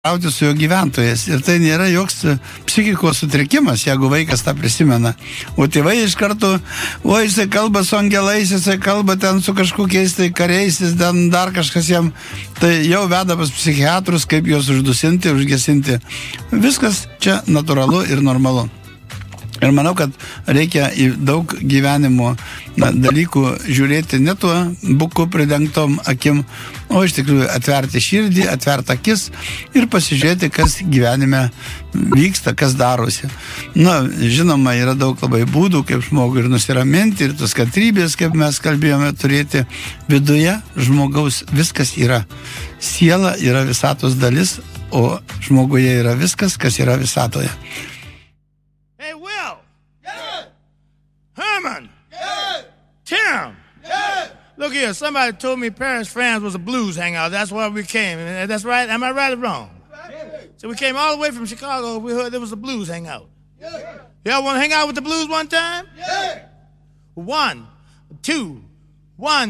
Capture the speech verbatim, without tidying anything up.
bendrauti su jo gyventojais. Ir tai nėra joks psichikos sutrikimas, jeigu vaikas tą prisimena. O tėvai iš karto, o jisai kalba su angelais, jisai kalba ten su kažkokiais tai kariais, ten dar kažkas jam, tai jau veda pas psichiatrus, kaip juos uždusinti, užgesinti. Viskas čia natūralu ir normalu. Ir manau, kad reikia į daug gyvenimo na, dalykų žiūrėti ne tuo buku pridengtom akim, o iš tikrųjų atverti širdį, atverti akis ir pasižiūrėti, kas gyvenime vyksta, kas darosi. Na, žinoma, yra daug labai būdų, kaip žmogui ir nusiraminti, ir tos kantrybės, kaip mes kalbėjome, turėti viduje žmogaus viskas yra. Siela yra visatos dalis, o žmoguje yra viskas, kas yra visatoje. Hey, Will! Yeah. Herman! Yeah. Tim! Yeah. Look here, somebody told me Paris, France was a blues hangout. That's why we came. That's right? Am I right or wrong? Yeah. So we came all the way from Chicago. We heard there was a blues hangout. Yeah. Y'all want to hang out with the blues one time? Yeah. One, two, one.